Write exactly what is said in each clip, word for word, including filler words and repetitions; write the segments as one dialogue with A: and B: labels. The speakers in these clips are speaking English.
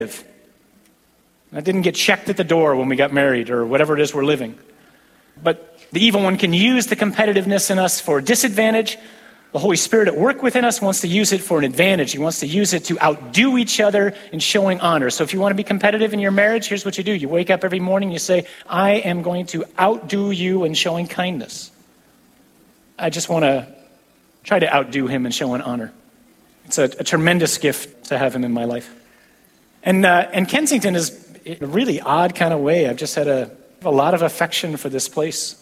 A: That didn't get checked at the door when we got married or whatever it is we're living. But the evil one can use the competitiveness in us for disadvantage. The Holy Spirit at work within us wants to use it for an advantage. He wants to use it to outdo each other in showing honor. So if you want to be competitive in your marriage, here's what you do. You wake up every morning, you say, I am going to outdo you in showing kindness. I just want to try to outdo him in showing honor. It's a, a tremendous gift to have him in my life. And uh, and Kensington is in a really odd kind of way. I've just had a, a lot of affection for this place.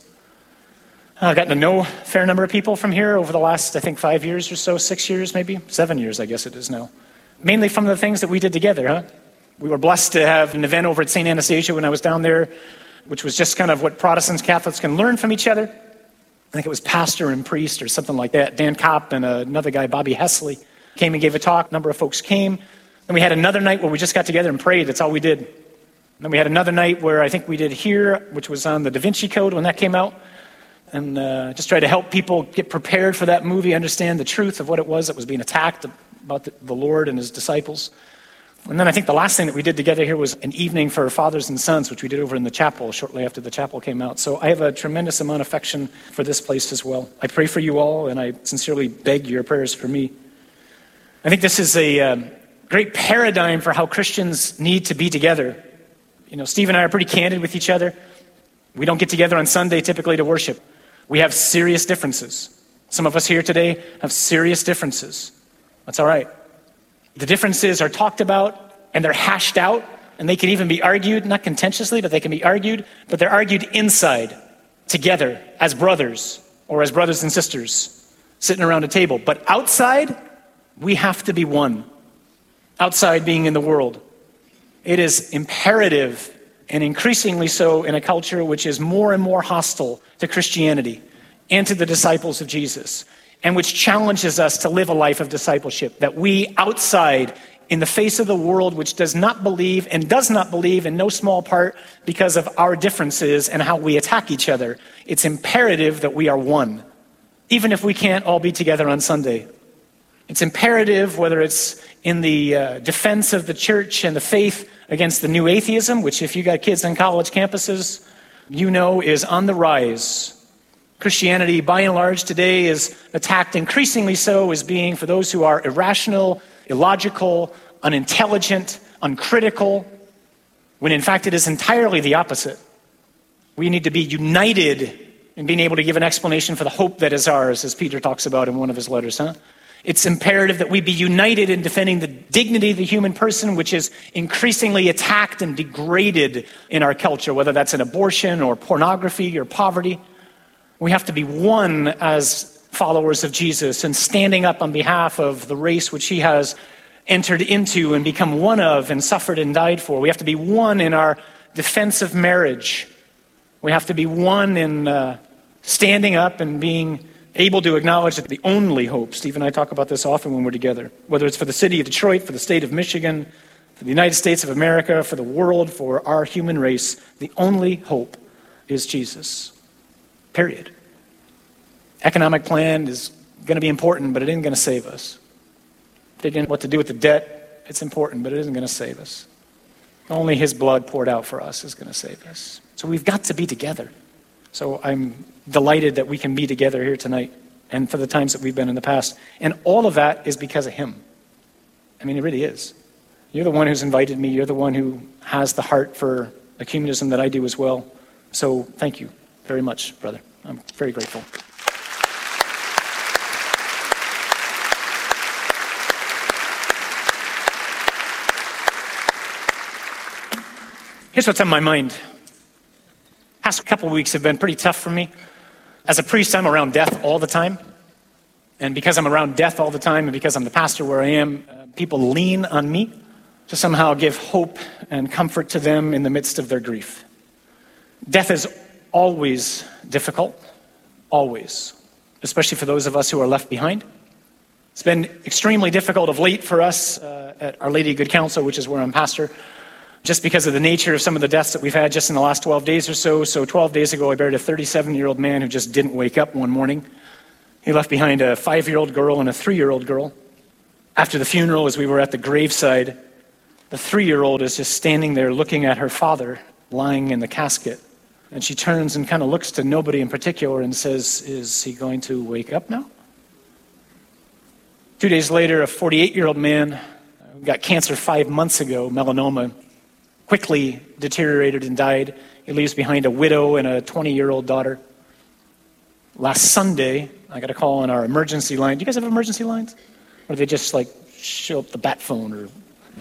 A: I've gotten to know a fair number of people from here over the last, I think, five years or so, six years maybe, seven years I guess it is now. Mainly from the things that we did together, huh? We were blessed to have an event over at Saint Anastasia when I was down there, which was just kind of what Protestants, Catholics can learn from each other. I think it was pastor and priest or something like that. Dan Kopp and another guy, Bobby Hesley, came and gave a talk. A number of folks came. Then we had another night where we just got together and prayed. That's all we did. Then we had another night where I think we did here, which was on the Da Vinci Code when that came out. And uh, just try to help people get prepared for that movie, understand the truth of what it was that was being attacked about the, the Lord and his disciples. And then I think the last thing that we did together here was an evening for fathers and sons, which we did over in the chapel shortly after the chapel came out. So I have a tremendous amount of affection for this place as well. I pray for you all, and I sincerely beg your prayers for me. I think this is a um, great paradigm for how Christians need to be together. You know, Steve and I are pretty candid with each other. We don't get together on Sunday typically to worship. We have serious differences. Some of us here today have serious differences. That's all right. The differences are talked about and they're hashed out, and they can even be argued, not contentiously, but they can be argued, but they're argued inside, together, as brothers or as brothers and sisters, sitting around a table. But outside, we have to be one. Outside being in the world. It is imperative, and increasingly so in a culture which is more and more hostile to Christianity and to the disciples of Jesus, and which challenges us to live a life of discipleship, that we outside, in the face of the world which does not believe and does not believe in no small part because of our differences and how we attack each other, it's imperative that we are one, even if we can't all be together on Sunday. It's imperative, whether it's in the uh, defense of the church and the faith against the new atheism, which if you got kids on college campuses, you know is on the rise. Christianity, by and large, today is attacked increasingly so as being for those who are irrational, illogical, unintelligent, uncritical, when in fact it is entirely the opposite. We need to be united in being able to give an explanation for the hope that is ours, as Peter talks about in one of his letters, huh? It's imperative that we be united in defending the dignity of the human person, which is increasingly attacked and degraded in our culture, whether that's in abortion or pornography or poverty. We have to be one as followers of Jesus and standing up on behalf of the race which he has entered into and become one of and suffered and died for. We have to be one in our defense of marriage. We have to be one in uh, standing up and being able to acknowledge that the only hope, Steve and I talk about this often when we're together, whether it's for the city of Detroit, for the state of Michigan, for the United States of America, for the world, for our human race, the only hope is Jesus. Period. Economic plan is going to be important, but it isn't going to save us. Figuring what to do with the debt, it's important, but it isn't going to save us. Only his blood poured out for us is going to save us. So we've got to be together. So I'm delighted that we can be together here tonight and for the times that we've been in the past. And all of that is because of him. I mean, it really is. You're the one who's invited me. You're the one who has the heart for ecumenism that I do as well. So thank you very much, brother. I'm very grateful. Here's what's on my mind. Past couple of weeks have been pretty tough for me. As a priest, I'm around death all the time. And because I'm around death all the time and because I'm the pastor where I am, uh, people lean on me to somehow give hope and comfort to them in the midst of their grief. Death is always difficult, always, especially for those of us who are left behind. It's been extremely difficult of late for us uh, at Our Lady of Good Counsel, which is where I'm pastor, just because of the nature of some of the deaths that we've had just in the last twelve days or so. So twelve days ago, I buried a thirty-seven-year-old man who just didn't wake up one morning. He left behind a five-year-old girl and a three-year-old girl. After the funeral, as we were at the graveside, The three-year-old is just standing there looking at her father lying in the casket. And she turns and kind of looks to nobody in particular and says, is he going to wake up now? Two days later, a forty-eight-year-old man who got cancer five months ago, melanoma, quickly deteriorated and died. He leaves behind a widow and a twenty-year-old daughter. Last Sunday, I got a call on our emergency line. Do you guys have emergency lines? Or do they just like show up the bat phone or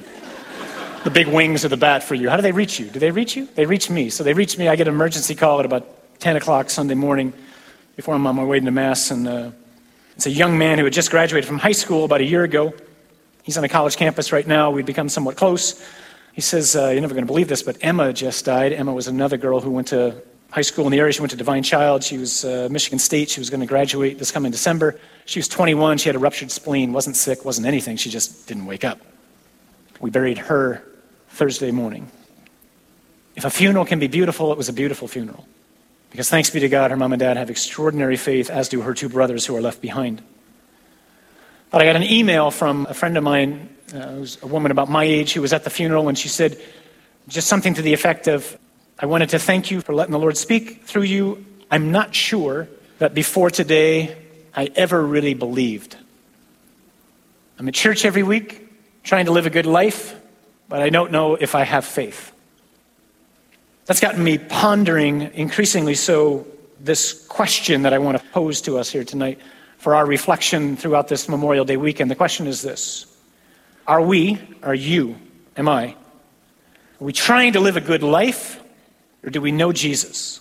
A: the big wings of the bat for you? How do they reach you? Do they reach you? They reach me. So they reach me. I get an emergency call at about ten o'clock Sunday morning before I'm on my way to Mass. And uh, it's a young man who had just graduated from high school about a year ago. He's on a college campus right now. We've become somewhat close. He says, uh, you're never going to believe this, but Emma just died. Emma was another girl who went to high school in the area. She went to Divine Child. She was uh, Michigan State. She was going to graduate this coming December. She was twenty-one. She had a ruptured spleen, wasn't sick, wasn't anything. She just didn't wake up. We buried her Thursday morning. If a funeral can be beautiful, it was a beautiful funeral. Because thanks be to God, her mom and dad have extraordinary faith, as do her two brothers who are left behind. But I got an email from a friend of mine, uh, who's a woman about my age, who was at the funeral, and she said just something to the effect of, I wanted to thank you for letting the Lord speak through you. I'm not sure that before today I ever really believed. I'm at church every week, trying to live a good life, but I don't know if I have faith. That's gotten me pondering increasingly so this question that I want to pose to us here tonight for our reflection throughout this Memorial Day weekend. The question is this: Are we, are you, am I, are we trying to live a good life, or do we know Jesus?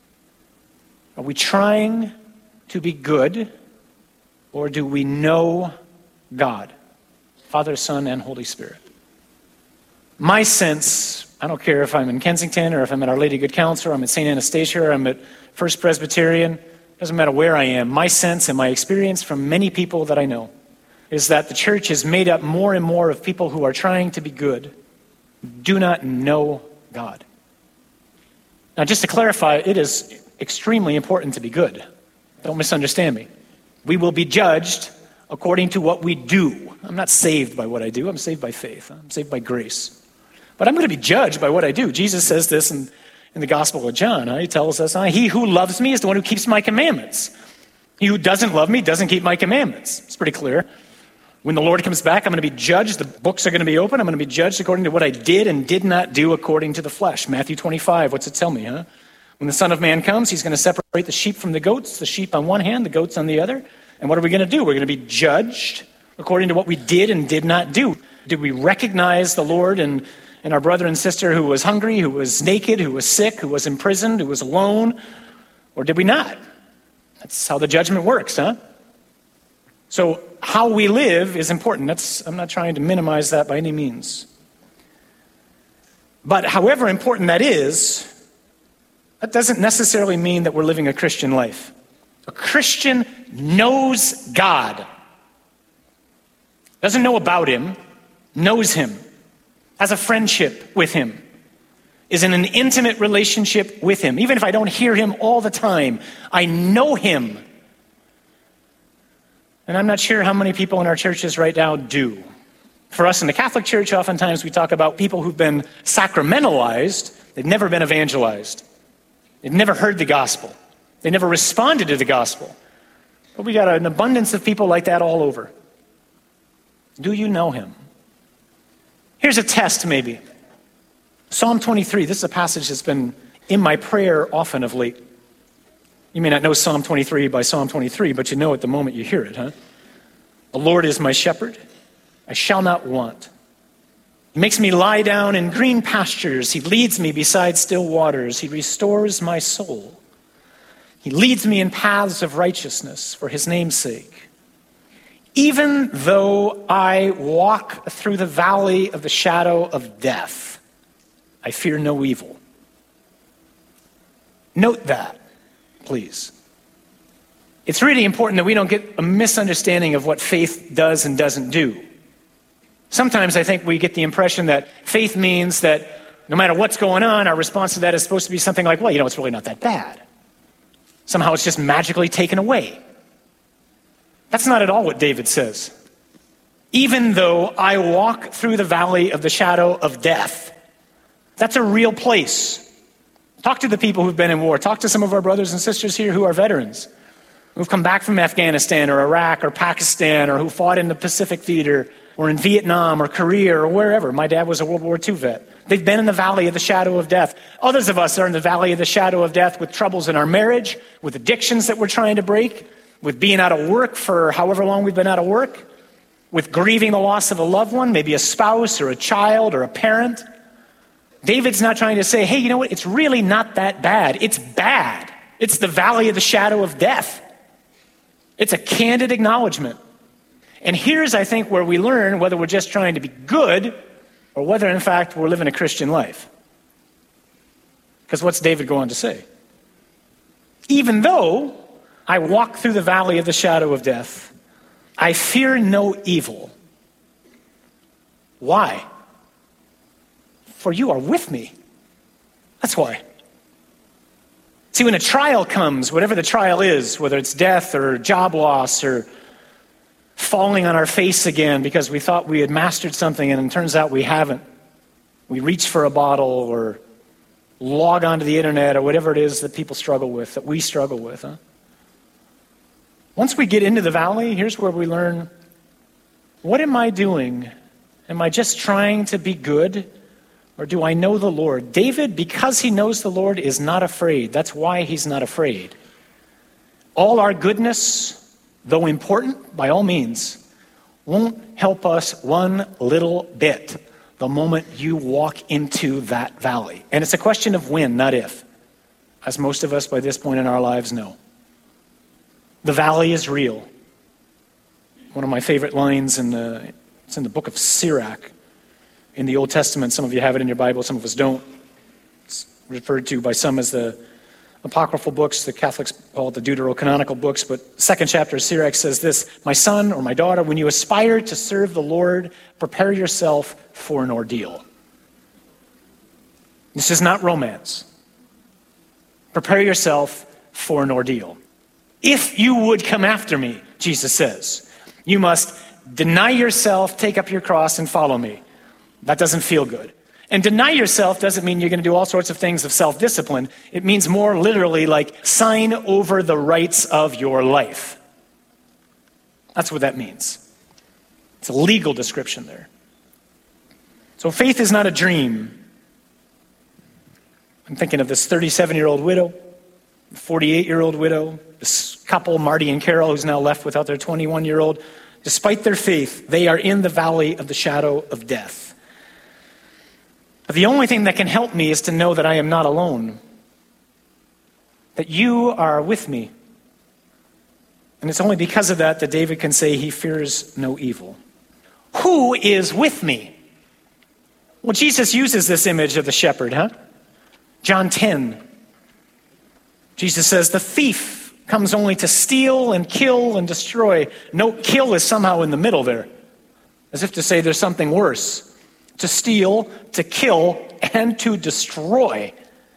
A: Are we trying to be good, or do we know God, Father, Son, and Holy Spirit? My sense, I don't care if I'm in Kensington or if I'm at Our Lady Good Counsel, or I'm at Saint Anastasia, or I'm at First Presbyterian, doesn't matter where I am, my sense and my experience from many people that I know is that the church is made up more and more of people who are trying to be good, do not know God. Now, just to clarify, it is extremely important to be good. Don't misunderstand me. We will be judged according to what we do. I'm not saved by what I do. I'm saved by faith. I'm saved by grace. But I'm going to be judged by what I do. Jesus says this in, in the Gospel of John. Huh? He tells us, huh? He who loves me is the one who keeps my commandments. He who doesn't love me doesn't keep my commandments. It's pretty clear. When the Lord comes back, I'm going to be judged. The books are going to be open. I'm going to be judged according to what I did and did not do according to the flesh. Matthew twenty-five, what's it tell me, huh? When the Son of Man comes, he's going to separate the sheep from the goats, the sheep on one hand, the goats on the other. And what are we going to do? We're going to be judged according to what we did and did not do. Did we recognize the Lord and, and our brother and sister who was hungry, who was naked, who was sick, who was imprisoned, who was alone? Or did we not? That's how the judgment works, huh? So how we live is important. That's, I'm not trying to minimize that by any means. But however important that is, that doesn't necessarily mean that we're living a Christian life. A Christian knows God. Doesn't know about him, knows him, has a friendship with him, is in an intimate relationship with him. Even if I don't hear him all the time, I know him. And I'm not sure how many people in our churches right now do. For us in the Catholic Church, oftentimes we talk about people who've been sacramentalized. They've never been evangelized. They've never heard the gospel. They never responded to the gospel. But we got an abundance of people like that all over. Do you know him? Here's a test maybe. Psalm twenty-three. This is a passage that's been in my prayer often of late. You may not know Psalm twenty-three by Psalm twenty-three, but you know it the moment you hear it, huh? The Lord is my shepherd. I shall not want. He makes me lie down in green pastures. He leads me beside still waters. He restores my soul. He leads me in paths of righteousness for his name's sake. Even though I walk through the valley of the shadow of death, I fear no evil. Note that, please. It's really important that we don't get a misunderstanding of what faith does and doesn't do. Sometimes I think we get the impression that faith means that no matter what's going on, our response to that is supposed to be something like, well, you know, it's really not that bad. Somehow it's just magically taken away. That's not at all what David says. Even though I walk through the valley of the shadow of death. That's a real place. Talk to the people who've been in war. Talk to some of our brothers and sisters here who are veterans, who've come back from Afghanistan or Iraq or Pakistan, or who fought in the Pacific Theater or in Vietnam or Korea or wherever. My dad was a World War Two vet. They've been in the valley of the shadow of death. Others of us are in the valley of the shadow of death with troubles in our marriage, with addictions that we're trying to break, with being out of work for however long we've been out of work, with grieving the loss of a loved one, maybe a spouse or a child or a parent. David's not trying to say, hey, you know what? It's really not that bad. It's bad. It's the valley of the shadow of death. It's a candid acknowledgement. And here's, I think, where we learn whether we're just trying to be good or whether, in fact, we're living a Christian life. Because what's David go on to say? Even though I walk through the valley of the shadow of death, I fear no evil. Why? For you are with me. That's why. See, when a trial comes, whatever the trial is, whether it's death or job loss or falling on our face again because we thought we had mastered something and it turns out we haven't. We reach for a bottle or log onto the internet or whatever it is that people struggle with, that we struggle with. Huh? Once we get into the valley, here's where we learn, what am I doing? Am I just trying to be good? Or do I know the Lord? David, because he knows the Lord, is not afraid. That's why he's not afraid. All our goodness, though important, by all means, won't help us one little bit the moment you walk into that valley. And it's a question of when, not if, as most of us by this point in our lives know. The valley is real. One of my favorite lines in the, it's in the book of Sirach. In the Old Testament, some of you have it in your Bible, some of us don't. It's referred to by some as the apocryphal books. The Catholics call it the deuterocanonical books. But second chapter of Sirach says this, my son or my daughter, when you aspire to serve the Lord, prepare yourself for an ordeal. This is not romance. Prepare yourself for an ordeal. If you would come after me, Jesus says, you must deny yourself, take up your cross, and follow me. That doesn't feel good. And deny yourself doesn't mean you're going to do all sorts of things of self-discipline. It means more literally like sign over the rights of your life. That's what that means. It's a legal description there. So faith is not a dream. I'm thinking of this thirty-seven-year-old widow, forty-eight-year-old widow, this couple, Marty and Carol, who's now left without their twenty-one-year-old. Despite their faith, they are in the valley of the shadow of death. But the only thing that can help me is to know that I am not alone, that you are with me. And it's only because of that that David can say he fears no evil. Who is with me? Well, Jesus uses this image of the shepherd, huh? John ten. Jesus says, the thief comes only to steal and kill and destroy. No, kill is somehow in the middle there, as if to say there's something worse. To steal, to kill, and to destroy.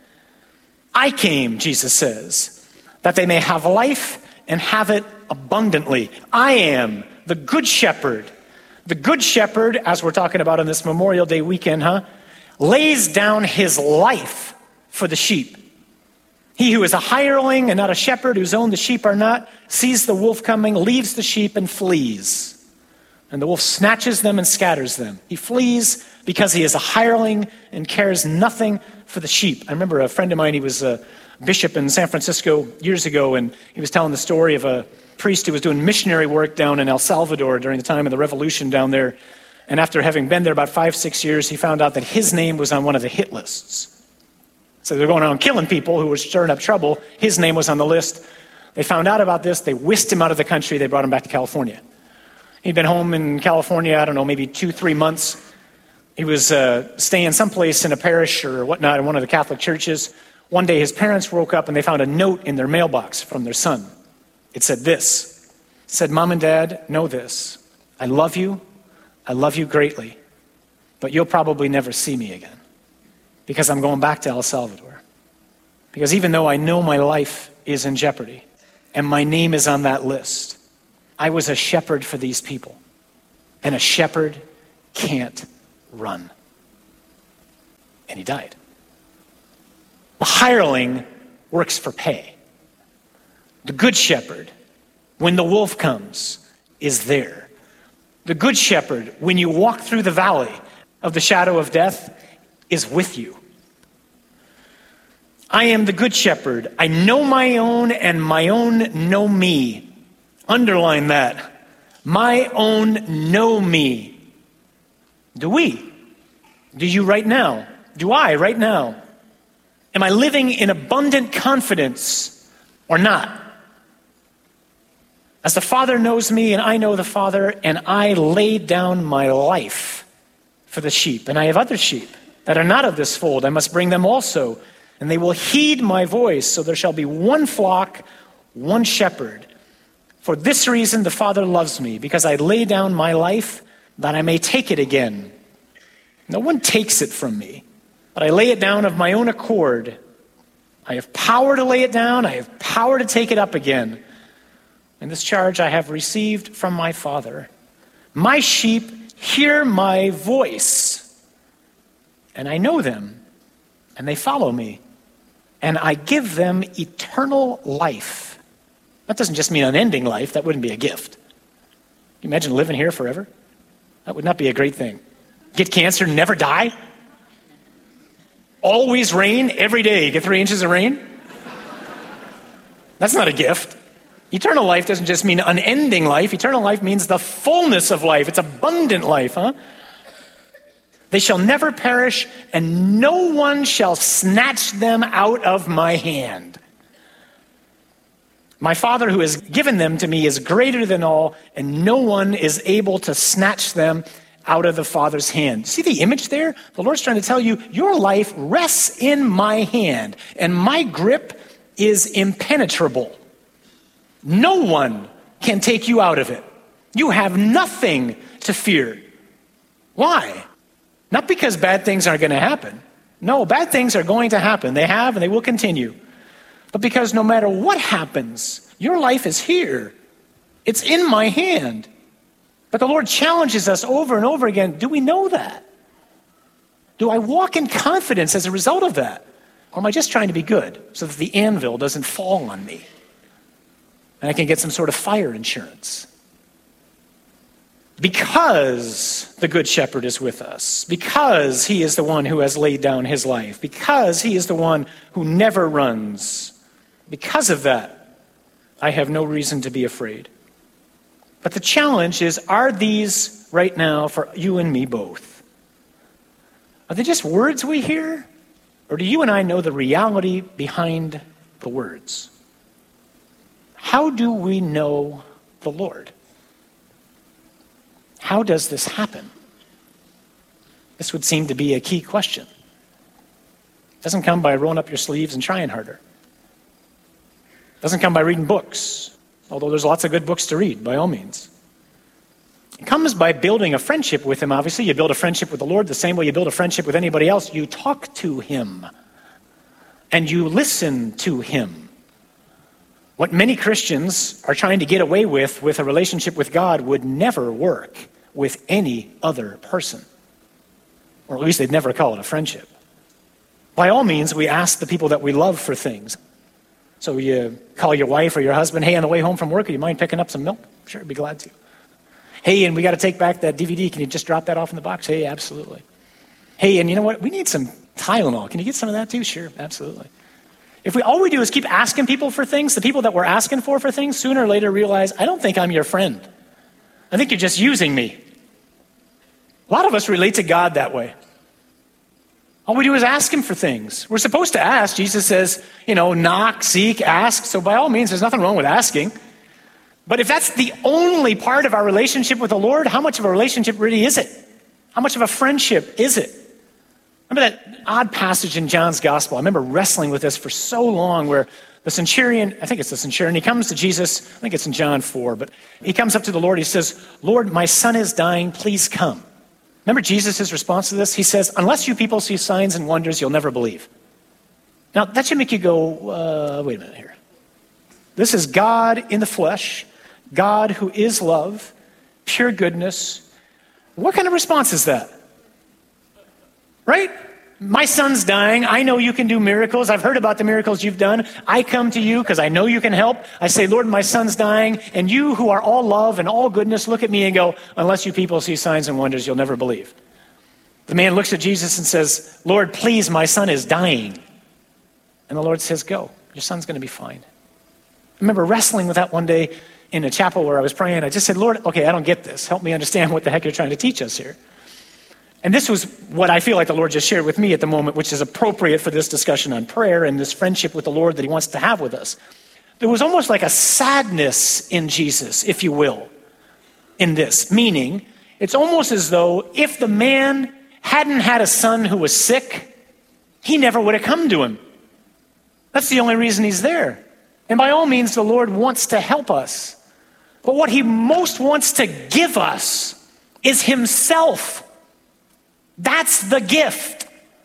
A: I came, Jesus says, that they may have life and have it abundantly. I am the good shepherd. The good shepherd, as we're talking about on this Memorial Day weekend, huh, lays down his life for the sheep. He who is a hireling and not a shepherd, whose own the sheep are not, sees the wolf coming, leaves the sheep and flees. And the wolf snatches them and scatters them. He flees because he is a hireling and cares nothing for the sheep. I remember a friend of mine, he was a bishop in San Francisco years ago, and he was telling the story of a priest who was doing missionary work down in El Salvador during the time of the revolution down there. And after having been there about five, six years, he found out that his name was on one of the hit lists. So they're going around killing people who were stirring up trouble. His name was on the list. They found out about this. They whisked him out of the country. They brought him back to California. He'd been home in California, I don't know, maybe two, three months. He was uh, staying someplace in a parish or whatnot in one of the Catholic churches. One day his parents woke up and they found a note in their mailbox from their son. It said this. It said, Mom and Dad, know this. I love you. I love you greatly. But you'll probably never see me again because I'm going back to El Salvador. Because even though I know my life is in jeopardy and my name is on that list, I was a shepherd for these people. and a shepherd can't run. And he died. The hireling works for pay. The good shepherd, when the wolf comes, is there. The good shepherd, when you walk through the valley of the shadow of death, is with you. I am the good shepherd. I know my own, and my own know me. Underline that. My own know me. Do we? Do you right now? Do I right now? Am I living in abundant confidence or not? As the Father knows me and I know the Father, and I lay down my life for the sheep, and I have other sheep that are not of this fold. I must bring them also, and they will heed my voice. So there shall be one flock, one shepherd. For this reason the Father loves me, because I lay down my life that I may take it again. No one takes it from me, but I lay it down of my own accord. I have power to lay it down. I have power to take it up again. And this charge I have received from my Father. My sheep hear my voice, and I know them, and they follow me, and I give them eternal life. That doesn't just mean unending life. That wouldn't be a gift. Can you imagine living here forever? That would not be a great thing. Get cancer, never die? Always rain every day. Get three inches of rain? That's not a gift. Eternal life doesn't just mean unending life. Eternal life means the fullness of life. It's abundant life, huh? They shall never perish, and no one shall snatch them out of my hand. My Father who has given them to me is greater than all, and no one is able to snatch them out of the Father's hand. See the image there? The Lord's trying to tell you, your life rests in my hand, and my grip is impenetrable. No one can take you out of it. You have nothing to fear. Why? Not because bad things aren't going to happen. No, bad things are going to happen. They have and they will continue. But because no matter what happens, your life is here. It's in my hand. But the Lord challenges us over and over again. Do we know that? Do I walk in confidence as a result of that? Or am I just trying to be good so that the anvil doesn't fall on me? And I can get some sort of fire insurance. Because the Good Shepherd is with us, because he is the one who has laid down his life, because he is the one who never runs, because of that, I have no reason to be afraid. But the challenge is, are these right now for you and me both? Are they just words we hear? Or do you and I know the reality behind the words? How do we know the Lord? How does this happen? This would seem to be a key question. It doesn't come by rolling up your sleeves and trying harder. It doesn't come by reading books, although there's lots of good books to read, by all means. It comes by building a friendship with him, obviously. You build a friendship with the Lord the same way you build a friendship with anybody else. You talk to him, and you listen to him. What many Christians are trying to get away with, with a relationship with God, would never work with any other person. Or at least they'd never call it a friendship. By all means, we ask the people that we love for things. So you call your wife or your husband, hey, on the way home from work, do you mind picking up some milk? Sure, I'd be glad to. Hey, and we got to take back that D V D. Can you just drop that off in the box? Hey, absolutely. Hey, and you know what? We need some Tylenol. Can you get some of that too? Sure, absolutely. If we all we do is keep asking people for things, the people that we're asking for for things, sooner or later realize, I don't think I'm your friend. I think you're just using me. A lot of us relate to God that way. All we do is ask him for things. We're supposed to ask. Jesus says, you know, knock, seek, ask. So by all means, there's nothing wrong with asking. But if that's the only part of our relationship with the Lord, how much of a relationship really is it? How much of a friendship is it? Remember that odd passage in John's gospel? I remember wrestling with this for so long, where the centurion, I think it's the centurion, he comes to Jesus, I think it's in John four, but he comes up to the Lord, he says, Lord, my son is dying, please come. Remember Jesus' response to this? He says, unless you people see signs and wonders, you'll never believe. Now, that should make you go, uh, wait a minute here. This is God in the flesh, God who is love, pure goodness, What kind of response is that? Right? My son's dying. I know you can do miracles. I've heard about the miracles you've done. I come to you because I know you can help. I say, Lord, my son's dying. And you who are all love and all goodness, look at me and go, unless you people see signs and wonders, you'll never believe. The man looks at Jesus and says, Lord, please, my son is dying. And the Lord says, go, your son's going to be fine. I remember wrestling with that one day in a chapel where I was praying. I just said, Lord, okay, I don't get this. Help me understand what the heck you're trying to teach us here. And this was what I feel like the Lord just shared with me at the moment, which is appropriate for this discussion on prayer and this friendship with the Lord that he wants to have with us. There was almost like a sadness in Jesus, if you will, in this. Meaning, it's almost as though if the man hadn't had a son who was sick, he never would have come to him. That's the only reason he's there. And by all means, the Lord wants to help us. But what he most wants to give us is himself. That's the gift.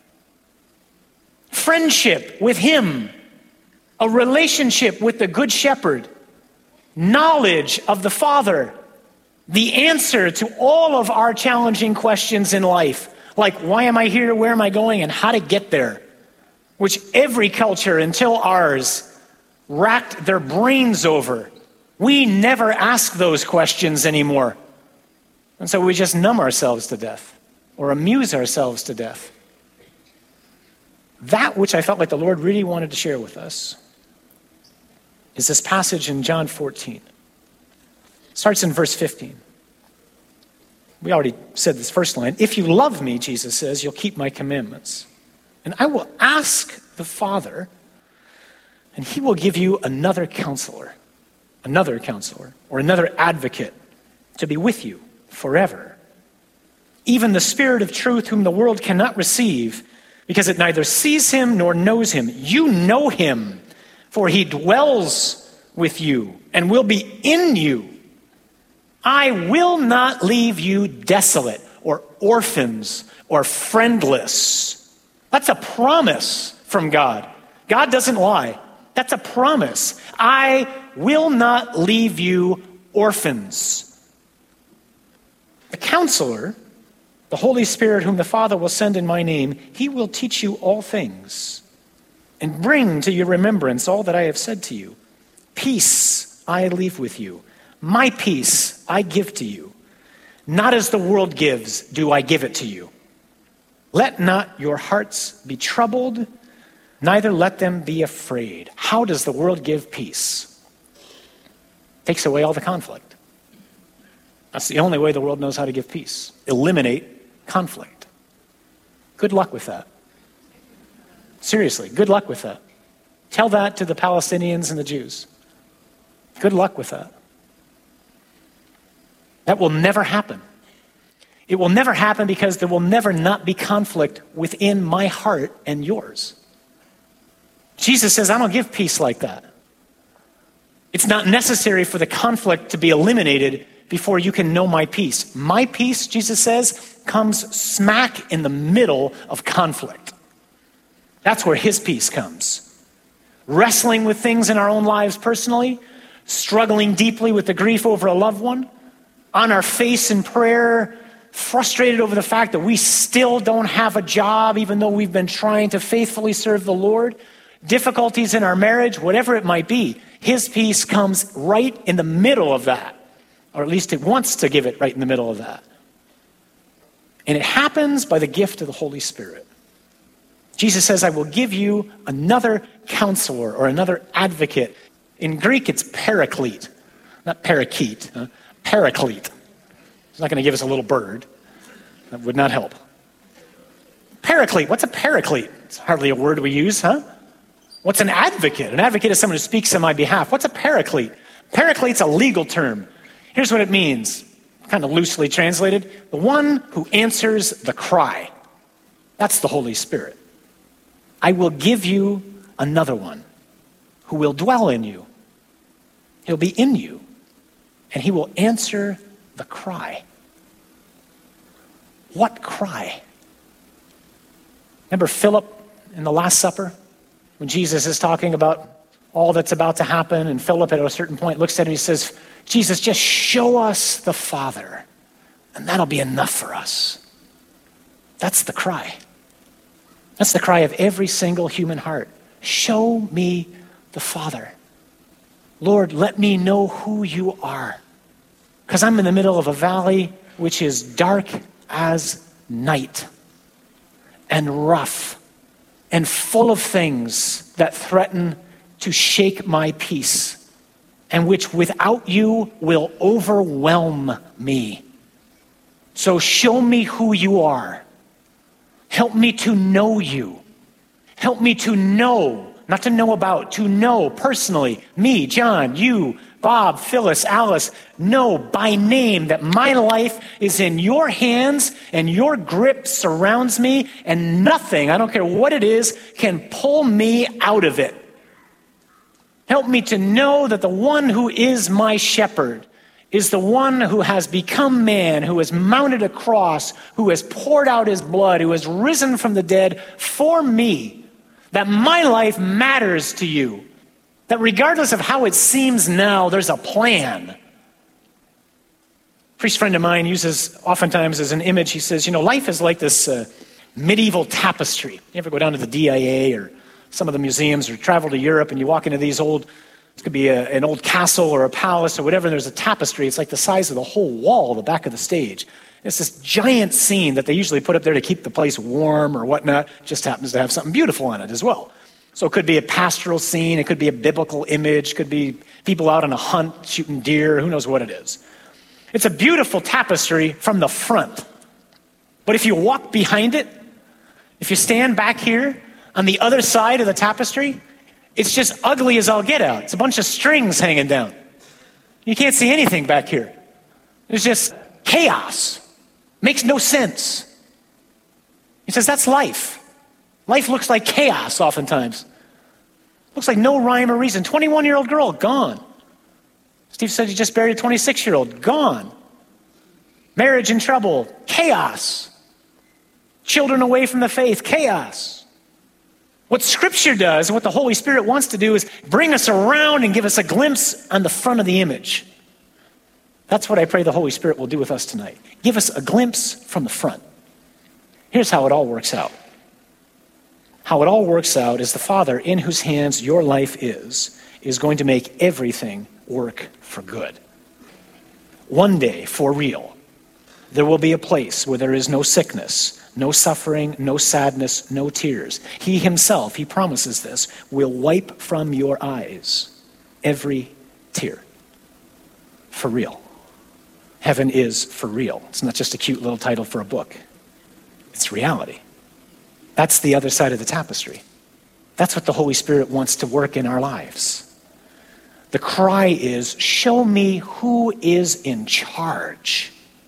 A: Friendship with him, a relationship with the Good Shepherd, knowledge of the Father, the answer to all of our challenging questions in life, like why am I here, where am I going, and how to get there, which every culture until ours racked their brains over. We never ask those questions anymore. And so we just numb ourselves to death or amuse ourselves to death. That which I felt like the Lord really wanted to share with us is this passage in John fourteen. It starts in verse fifteen. We already said this first line. If you love me, Jesus says, you'll keep my commandments. And I will ask the Father, and he will give you another counselor, another counselor, or another advocate to be with you forever. Even the Spirit of truth whom the world cannot receive, because it neither sees him nor knows him. You know him, for he dwells with you and will be in you. I will not leave you desolate or orphans or friendless. That's a promise from God. God doesn't lie. That's a promise. I will not leave you orphans. The counselor, the Holy Spirit whom the Father will send in my name, he will teach you all things and bring to your remembrance all that I have said to you. Peace I leave with you. My peace I give to you. Not as the world gives, do I give it to you. Let not your hearts be troubled, neither let them be afraid. How does the world give peace? Takes away all the conflict. That's the only way the world knows how to give peace. Eliminate conflict. Good luck with that. Seriously, good luck with that. Tell that to the Palestinians and the Jews. Good luck with that. That will never happen. It will never happen because there will never not be conflict within my heart and yours. Jesus says, I don't give peace like that. It's not necessary for the conflict to be eliminated before you can know my peace. My peace, Jesus says, comes smack in the middle of conflict. That's where his peace comes. Wrestling with things in our own lives personally, struggling deeply with the grief over a loved one, on our face in prayer, frustrated over the fact that we still don't have a job even though we've been trying to faithfully serve the Lord, difficulties in our marriage, whatever it might be, his peace comes right in the middle of that, or at least it wants to give it right in the middle of that. And it happens by the gift of the Holy Spirit. Jesus says, I will give you another counselor or another advocate. In Greek, it's paraclete, not parakeet, huh? Paraclete. He's not going to give us a little bird. That would not help. Paraclete. What's a paraclete? It's hardly a word we use, huh? What's an advocate? An advocate is someone who speaks on my behalf. What's a paraclete? Paraclete's a legal term. Here's what it means, kind of loosely translated. The one who answers the cry. That's the Holy Spirit. I will give you another one who will dwell in you. He'll be in you. And he will answer the cry. What cry? Remember Philip in the Last Supper? When Jesus is talking about all that's about to happen, and Philip at a certain point looks at him and he says, Jesus, just show us the Father. And that'll be enough for us. That's the cry. That's the cry of every single human heart. Show me the Father. Lord, let me know who you are. Because I'm in the middle of a valley which is dark as night and rough and full of things that threaten to shake my peace and which without you will overwhelm me. So show me who you are. Help me to know you. Help me to know, not to know about, to know personally, me, John, you, Bob, Phyllis, Alice, know by name that my life is in your hands and your grip surrounds me and nothing, I don't care what it is, can pull me out of it. Help me to know that the one who is my shepherd is the one who has become man, who has mounted a cross, who has poured out his blood, who has risen from the dead for me, that my life matters to you, that regardless of how it seems now, there's a plan. A priest friend of mine uses oftentimes as an image, he says, you know, life is like this uh, medieval tapestry. You ever go down to the D I A or some of the museums or travel to Europe and you walk into these old, it could be a, an old castle or a palace or whatever, and there's a tapestry. It's like the size of the whole wall, the back of the stage. It's this giant scene that they usually put up there to keep the place warm or whatnot. It just happens to have something beautiful on it as well. So it could be a pastoral scene, it could be a biblical image, it could be people out on a hunt shooting deer, who knows what it is. It's a beautiful tapestry from the front. But if you walk behind it, if you stand back here on the other side of the tapestry, it's just ugly as all get out. It's a bunch of strings hanging down. You can't see anything back here. It's just chaos. Makes no sense. He says that's life. Life looks like chaos oftentimes. Looks like no rhyme or reason. twenty-one-year-old girl, gone. Steve said he just buried a twenty-six-year-old, gone. Marriage in trouble, chaos. Children away from the faith, chaos. What Scripture does, what the Holy Spirit wants to do is bring us around and give us a glimpse on the front of the image. That's what I pray the Holy Spirit will do with us tonight. Give us a glimpse from the front. Here's how it all works out. How it all works out is the Father in whose hands your life is, is going to make everything work for good. One day, for real, there will be a place where there is no sickness, no suffering, no sadness, no tears. He himself, he promises this, will wipe from your eyes every tear. For real. Heaven is for real. It's not just a cute little title for a book. It's reality. That's the other side of the tapestry. That's what the Holy Spirit wants to work in our lives. The cry is, show me who is in charge.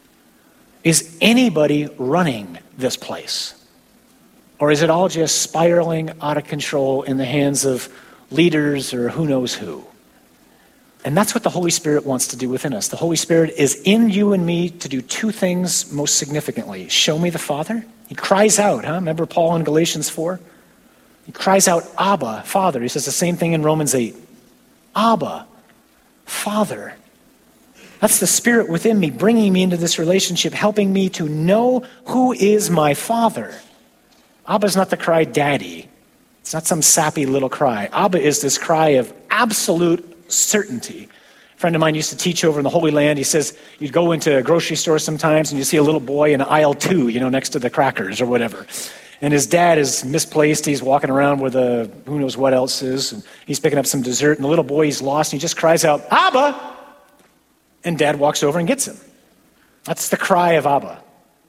A: Is anybody running this place? Or is it all just spiraling out of control in the hands of leaders or who knows who? And that's what the Holy Spirit wants to do within us. The Holy Spirit is in you and me to do two things most significantly. Show me the Father. He cries out, huh? Remember Paul in Galatians four? He cries out, Abba, Father. He says the same thing in Romans eight. Abba, Father. That's the Spirit within me, bringing me into this relationship, helping me to know who is my Father. Abba's not the cry, Daddy. It's not some sappy little cry. Abba is this cry of absolute certainty. A friend of mine used to teach over in the Holy Land. He says, you'd go into a grocery store sometimes and you see a little boy in aisle two, you know, next to the crackers or whatever. And his dad is misplaced. He's walking around with a who knows what else is. And he's picking up some dessert. And the little boy, he's lost. And he just cries out, Abba! And Dad walks over and gets him. That's the cry of Abba.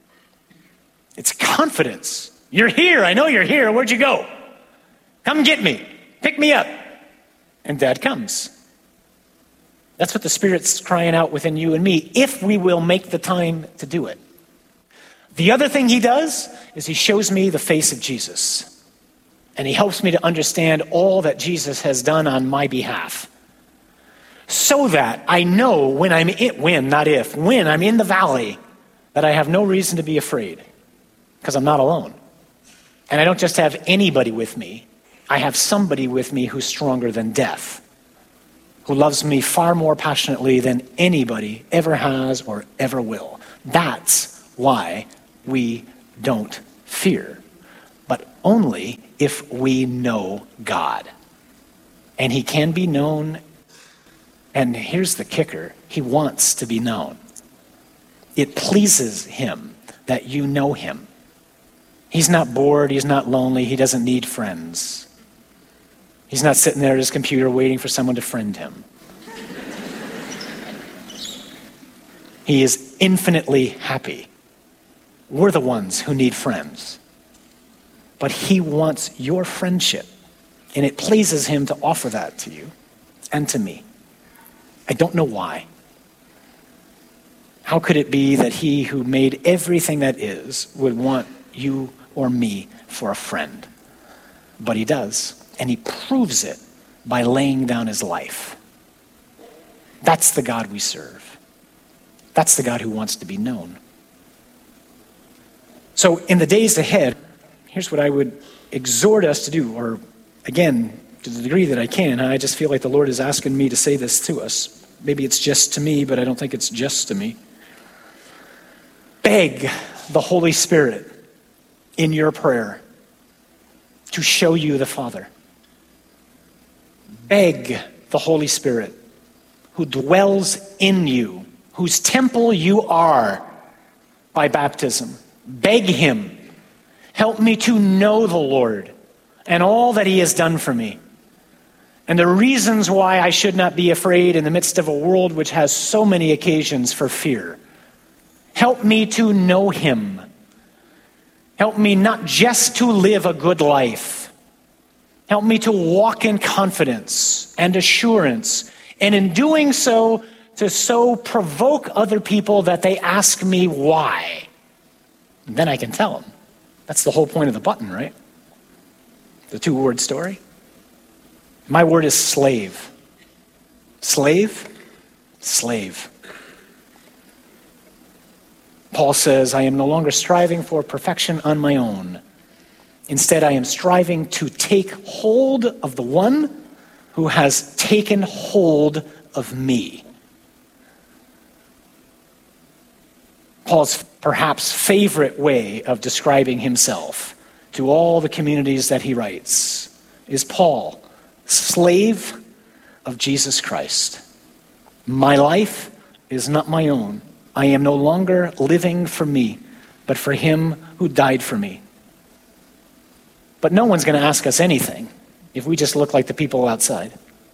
A: It's confidence. You're here. I know you're here. Where'd you go? Come get me. Pick me up. And Dad comes. That's what the Spirit's crying out within you and me, if we will make the time to do it. The other thing he does is he shows me the face of Jesus. And he helps me to understand all that Jesus has done on my behalf. So that I know when I'm in, when, not if, when I'm in the valley, that I have no reason to be afraid. Because I'm not alone. And I don't just have anybody with me. I have somebody with me who's stronger than death. Who loves me far more passionately than anybody ever has or ever will. That's why we don't fear, but only if we know God. And he can be known, and here's the kicker, he wants to be known. It pleases him that you know him. He's not bored, he's not lonely, he doesn't need friends. He's not sitting there at his computer waiting for someone to friend him. He is infinitely happy. We're the ones who need friends. But he wants your friendship, and it pleases him to offer that to you and to me. I don't know why. How could it be that he who made everything that is would want you or me for a friend? But he does, and he proves it by laying down his life. That's the God we serve. That's the God who wants to be known. So in the days ahead, here's what I would exhort us to do, or again, to the degree that I can. I just feel like the Lord is asking me to say this to us. Maybe it's just to me, but I don't think it's just to me. Beg the Holy Spirit in your prayer to show you the Father. Beg the Holy Spirit who dwells in you, whose temple you are by baptism. Beg him, help me to know the Lord and all that he has done for me, and the reasons why I should not be afraid in the midst of a world which has so many occasions for fear. Help me to know him. Help me not just to live a good life. Help me to walk in confidence and assurance, and in doing so, to so provoke other people that they ask me why. And then I can tell them. That's the whole point of the button, right? The two-word story. My word is slave. Slave? Slave. Paul says, I am no longer striving for perfection on my own. Instead, I am striving to take hold of the one who has taken hold of me. Paul's perhaps favorite way of describing himself to all the communities that he writes is Paul, slave of Jesus Christ. My life is not my own. I am no longer living for me, but for him who died for me. But no one's going to ask us anything if we just look like the people outside.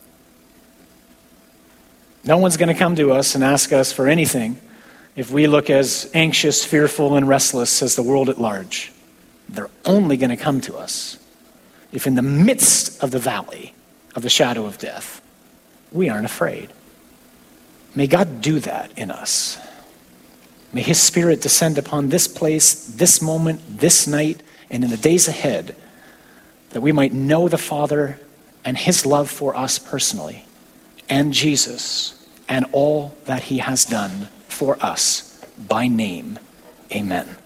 A: No one's going to come to us and ask us for anything if we look as anxious, fearful, and restless as the world at large. They're only going to come to us if in the midst of the valley of the shadow of death, we aren't afraid. May God do that in us. May his Spirit descend upon this place, this moment, this night, and in the days ahead, that we might know the Father and his love for us personally, and Jesus, and all that he has done for us by name. Amen.